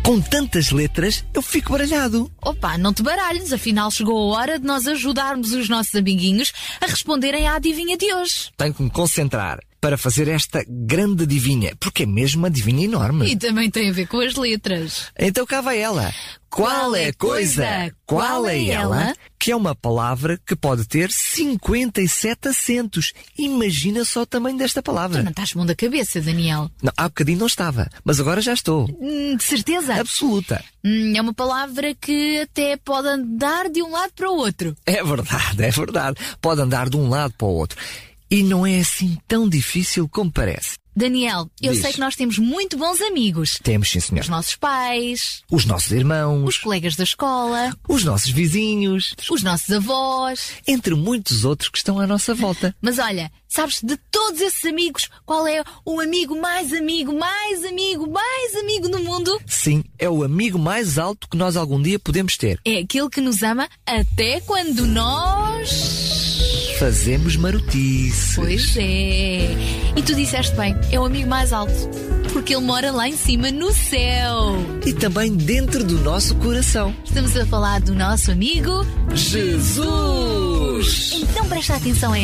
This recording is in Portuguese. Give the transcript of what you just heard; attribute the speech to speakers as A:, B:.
A: Com tantas letras, eu fico baralhado.
B: Opa, não te baralhes, afinal chegou a hora de nós ajudarmos os nossos amiguinhos a responderem à adivinha de hoje.
A: Tenho que me concentrar para fazer esta grande adivinha, porque é mesmo uma adivinha enorme.
B: E também tem a ver com as letras.
A: Então cá vai ela. Qual é a coisa? Qual é ela? Que é uma palavra que pode ter 57 acentos. Imagina só o tamanho desta palavra.
B: Tu não estás bom da cabeça, Daniel.
A: Não, há bocadinho não estava, mas agora já estou.
B: De certeza?
A: Absoluta.
B: É uma palavra que até pode andar de um lado para o outro.
A: É verdade. Pode andar de um lado para o outro. E não é assim tão difícil como parece.
B: Daniel, eu
A: Diz.
B: sei que nós temos muito bons amigos.
A: Temos, sim, senhor.
B: Os nossos pais,
A: Os nossos irmãos,
B: os colegas da escola,
A: os nossos vizinhos,
B: os nossos avós.
A: entre muitos outros que estão à nossa volta.
B: Mas olha, sabes de todos esses amigos, qual é o amigo mais amigo, mais amigo, mais amigo do mundo?
A: Sim, é o amigo mais alto que nós algum dia podemos ter.
B: É aquele que nos ama até quando nós...
A: Fazemos marotices.
B: Pois é. E tu disseste bem, é o amigo mais alto. Porque ele mora lá em cima no céu.
A: E também dentro do nosso coração.
B: Estamos a falar do nosso amigo
A: Jesus!
B: Então presta atenção a